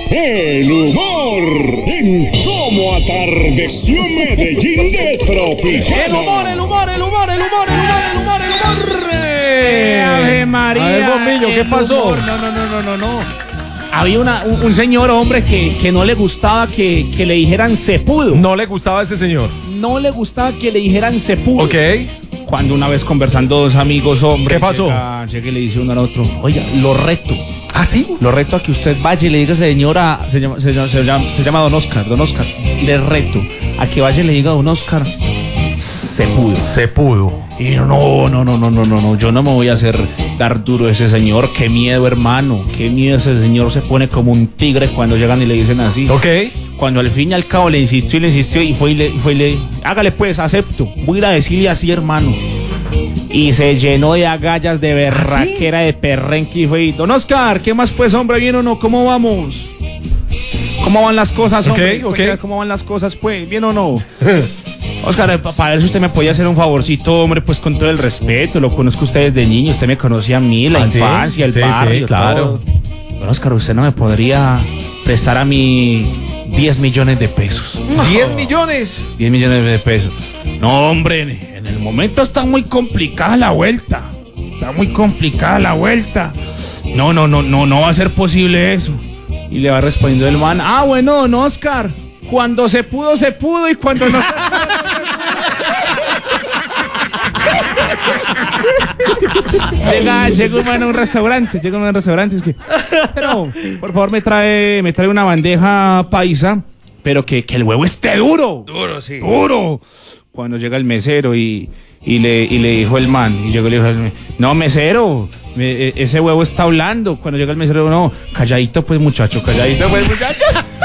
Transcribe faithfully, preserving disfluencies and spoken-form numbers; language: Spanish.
el humor en Cómo Atardeció Medellín de Tropicana. El humor, el humor, el humor, el humor, el humor, el humor, el humor. Eh, Ave María. A ver, Bombillo, ¿qué pasó? Humor. No, no, no, no, no, no. Había una, un, un señor, hombre, que, que no le gustaba que, que le dijeran cepudo. No le gustaba a ese señor. No le gustaba que le dijeran cepudo. Ok. Cuando una vez conversando dos amigos, hombre. ¿Qué pasó? Llega, llega y le dice uno al otro, oiga, lo reto. ¿Ah, sí? Lo reto a que usted vaya y le diga, señora, se llama, se llama, se llama, se llama Don Oscar, Don Oscar. Le reto a que vaya y le diga a Don Oscar, se pudo. Se pudo. Y no, no, no, no, no, no, no, yo no me voy a hacer dar duro a ese señor. Qué miedo, hermano. Qué miedo, ese señor se pone como un tigre cuando llegan y le dicen así. Ok. Cuando al fin y al cabo le insistió y le insistió y fue y le, fue y le, hágale pues, acepto. Voy a ir a decirle así, hermano. Y se llenó de agallas, de berraquera, de perrenque y fue y, Don Oscar, ¿qué más pues, hombre? ¿Bien o no? ¿Cómo vamos? ¿Cómo van las cosas, hombre? Ok, ok. ¿Cómo van las cosas, pues? ¿Bien o no? Oscar, para ver si usted me podía hacer un favorcito, hombre, pues con todo el respeto. Lo conozco a ustedes de niño, usted me conocía a mí, la ¿Ah, sí? infancia, el Sí, barrio, sí, claro. todo. Bueno, Oscar, ¿usted no me podría prestar a mí diez millones de pesos? ¿diez millones? diez millones de pesos. No, hombre, en el momento está muy complicada la vuelta. Está muy complicada la vuelta. No, no, no, no, no va a ser posible eso. Y le va respondiendo el man, ah, bueno, don Oscar, cuando se pudo, se pudo, y cuando no se pudo. llega, llega un man a un restaurante, llega un man a un restaurante, es que, pero, por favor, me trae, me trae una bandeja paisa, pero que, que el huevo esté duro. Duro, sí. Duro. Cuando llega el mesero y, y, le, y le dijo el man, y llegó y le dijo, no, mesero, me, ese huevo está hablando. Cuando llega el mesero, no, calladito pues muchacho, calladito pues muchacho.